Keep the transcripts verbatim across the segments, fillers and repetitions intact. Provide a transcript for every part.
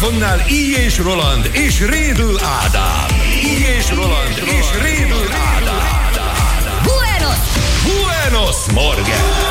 mikrofonnál I. és Roland és Rédl Ádám. I. és Roland és Rédl Ádám. Buenos! Buenos Morgen!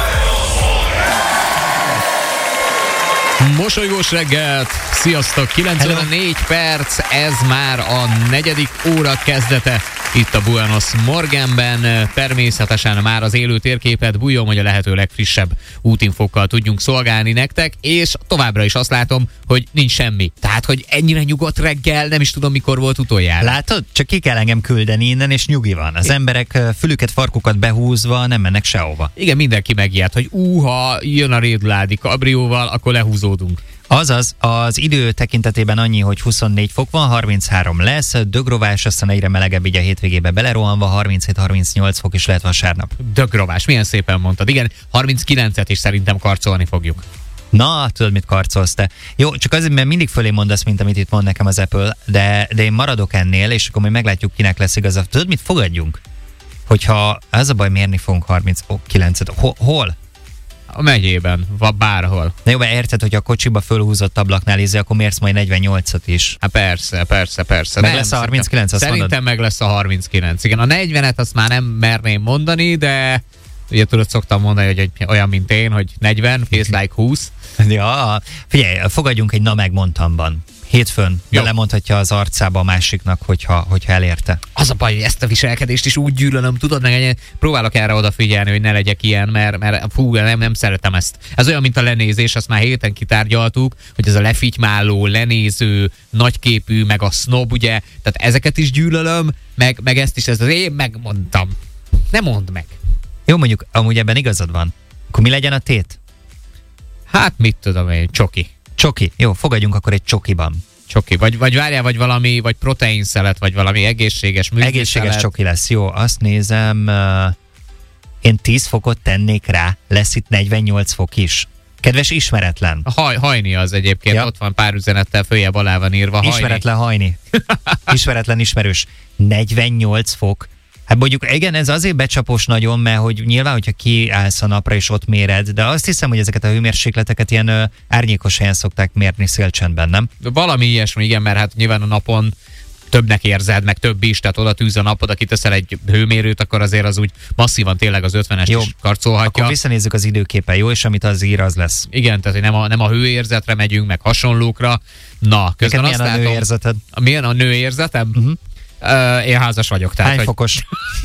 Mosolygós reggelt! Sziasztok! kilenc óra négy perc, ez már a negyedik óra kezdete itt a Buenos Morgenben. Természetesen már az élő térképet bújom, hogy a lehető legfrissebb útinfokkal tudjunk szolgálni nektek, és továbbra is azt látom, hogy nincs semmi. Tehát, hogy ennyire nyugodt reggel, nem is tudom, mikor volt utoljára. Látod? Csak ki kell engem küldeni innen, és nyugi van. Az emberek fülüket, farkukat behúzva nem mennek sehova. Igen, mindenki megijedt, hogy úha, jön a Rédl Ádi kabrióval, akkor lehúzódunk. Azaz, az idő tekintetében annyi, hogy huszonnégy fok van, harminchárom lesz, dögrovás, aztán egyre melegebb így a hétvégébe belerohanva, harminchét harmincnyolc fok is lehet vasárnap. Dögrovás, milyen szépen mondtad. Igen, harminckilencet is szerintem karcolni fogjuk. Na, tudod, mit karcolsz te? Jó, csak azért, mert mindig fölé mondasz, mint amit itt mond nekem az Apple, de, de én maradok ennél, és akkor majd meglátjuk, kinek lesz igaza. Tudod, mit fogadjunk? Hogyha az a baj, mérni fogunk harminckilencet. Hol? A megyében, vagy bárhol. Na jó, érted, hogy a kocsiba fölhúzott ablaknál íze, akkor mérsz majd negyvennyolcat is. Hát persze, persze, persze. Meg nem, lesz a harminckilenc, azt Szerintem mondod? meg lesz a harminckilenc. Igen, a negyvenet azt már nem merném mondani, de ugye tudod, szoktam mondani, hogy egy, olyan, mint én, hogy negyven, feels like húsz. Ja, figyelj, fogadjunk egy na megmondtamban. Hétfőn lemondhatja az arcába a másiknak, hogyha, hogyha elérte. Az a baj, hogy ezt a viselkedést is úgy gyűlölöm, tudod, meg próbálok erre odafigyelni, hogy ne legyek ilyen, mert, mert fú, nem, nem szeretem ezt. Ez olyan, mint a lenézés, azt már héten kitárgyaltuk, hogy ez a lefitymáló, lenéző, nagyképű, meg a snob, ugye, tehát ezeket is gyűlölöm, meg, meg ezt is, ez az én megmondtam. Ne mondd meg. Jó, mondjuk, amúgy ebben igazad van. Akkor mi legyen a tét? Hát mit tudom én, csoki. Csoki. Jó, fogadjunk akkor egy csokiban. Csoki. Vagy, vagy várjál, vagy valami, vagy proteinszelet, vagy valami egészséges műzliszelet. Egészséges csoki lesz. Jó, azt nézem, uh, én tíz fokot tennék rá, lesz itt negyvennyolc fok is. Kedves ismeretlen. A haj, hajni az egyébként, ja. Ott van pár üzenettel följebb alá van írva. Hajni. Ismeretlen hajni. Ismeretlen ismerős. negyvennyolc fok. Hát mondjuk igen, ez azért becsapos nagyon, mert hogy nyilván, hogyha kiállsz a napra és ott méred, de azt hiszem, hogy ezeket a hőmérsékleteket ilyen ö, árnyékos helyen szokták mérni szélcsendben, nem? Valami ilyesmi, igen, mert hát nyilván a napon többnek érzed, meg több is, tehát oda tűz a napod, aki teszel egy hőmérőt, akkor azért az úgy masszívan tényleg az ötvenes is karcolhatja. Akkor visszanézzük az időképen, jó? És amit az ír, az lesz. Igen, tehát nem a, nem a hőérzetre megyünk, meg hasonlókra. Na, közben azt milyen a nőérzeted? Milyen a nőérzetem? Uh-huh. Uh, én házas vagyok. Tehát, Hány hogy... fokos?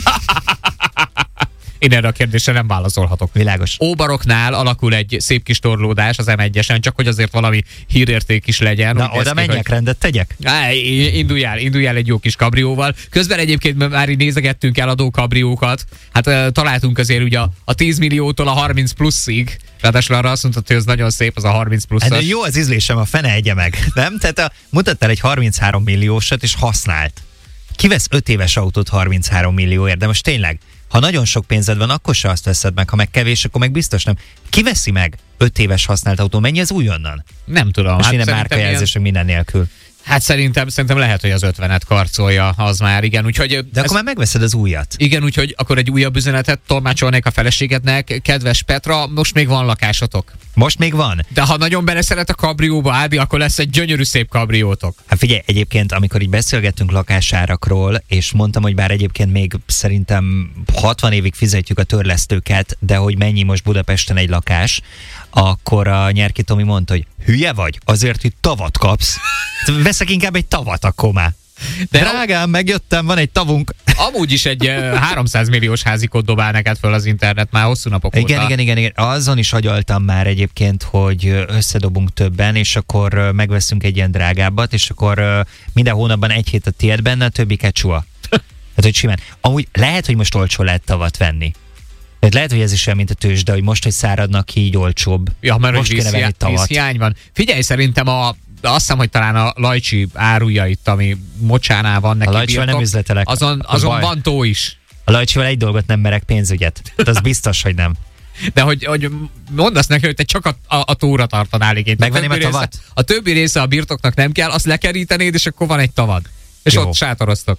Én erre a kérdésre nem válaszolhatok. Világos. Óbaroknál alakul egy szép kis torlódás az em egyesen, csak hogy azért valami hírérték is legyen. Na, oda menjek, hogy... rendet tegyek? Á, indulj el, indulj el egy jó kis kabrióval. Közben egyébként már így nézegettünk eladó kabriókat. Hát uh, találtunk azért ugye a, a tíz milliótól a harminc pluszig. Ráadásul arra azt mondtad, hogy ez nagyon szép, az a harminc pluszos. Hát, jó az ízlésem, a fene egye meg. Nem? Tehát a, mutattál egy harminchárom milliósat és használt. Kivesz öt éves autót harminchárom millióért, de most tényleg, ha nagyon sok pénzed van, akkor se azt veszed meg, ha meg kevés, akkor meg biztos nem. Ki veszi meg öt éves használt autó? Mennyi az újonnan? Nem tudom. Most hát minden márkajelzések ilyen... minden nélkül. Hát szerintem, szerintem lehet, hogy az ötvenet karcolja az már, igen. Úgyhogy de ez... akkor már megveszed az újat. Igen, úgyhogy akkor egy újabb üzenetet tolmácsolnék a feleségednek. Kedves Petra, most még van lakásotok. Most még van. De ha nagyon beleszeret a kabrióba, Ádi, akkor lesz egy gyönyörű szép kabriótok. Hát figyelj, egyébként, amikor így beszélgettünk lakásárakról, és mondtam, hogy bár egyébként még szerintem hatvan évig fizetjük a törlesztőket, de hogy mennyi most Budapesten egy lakás, akkor a Nyerki Tomi mondta, hogy hülye vagy? Azért, hogy tavat kapsz. Veszek inkább egy tavat akkor már. De drágám, megjöttem, van egy tavunk. Amúgy is egy háromszáz milliós házikot dobál neked föl az internet már hosszú napok igen, óta. Igen, igen, igen. Azon is agyaltam már egyébként, hogy összedobunk többen, és akkor megveszünk egy ilyen drágábbat, és akkor minden hónapban egy hét a tiéd benne, a többi kecsua. Tehát, hogy simán. Amúgy lehet, hogy most olcsó lehet tavat venni. Tehát lehet, hogy ez is olyan, mint a tőzsde, hogy most, hogy száradnak ki, így olcsóbb. Ja, mert most kéne venni tavat. vízhiány van. Figyelj, szerintem a azt hiszem, hogy talán a Lajcsi árulja itt, ami mocsánál van neki. A Lajcsival nem üzletelek. Azon, azon van tó is. A Lajcsival egy dolgot nem merek, pénzügyet. Tehát az biztos, hogy nem. De hogy, hogy mondasz neki, hogy te csak a, a, a tóra tartanál igényt. Megvenném a, a tavat? Része, a többi része a birtoknak nem kell, azt lekerítenéd, és akkor van egy tavad. És jó. Ott sátoroztok.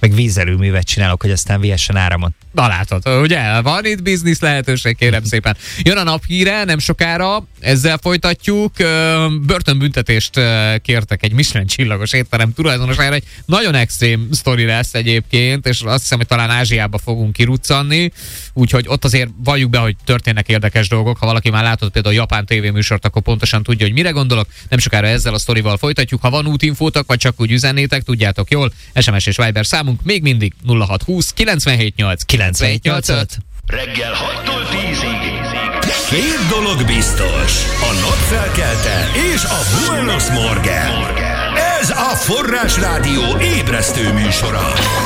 meg vízerőművet csinálok, hogy aztán vihessen áramot. Na látod, ugye? Van itt biznisz lehetőség, kérem szépen. Jön a naphíre, nem sokára, ezzel folytatjuk. Börtönbüntetést kértek egy Michelin csillagos étterem tulajdonosára. Egy nagyon extrém sztori lesz egyébként, és azt hiszem, hogy talán Ázsiába fogunk kiruccanni. Úgyhogy ott azért valljuk be, hogy történnek érdekes dolgok. Ha valaki már látott például a japán tévéműsort, akkor pontosan tudja, hogy mire gondolok. Nem sokára ezzel a sztorival folytatjuk. Ha van útinfótok, vagy csak úgy üzennétek, tudjátok jól. es em es és Viber számunk még mindig nulla hat húsz kilencvenhét nyolc kilencvenhét nyolcvanöt. Reggel hattól tízig. Két dolog biztos. A napfelkelte és a Buenos Morgen. Ez a Forrás Rádió ébresztő műsora.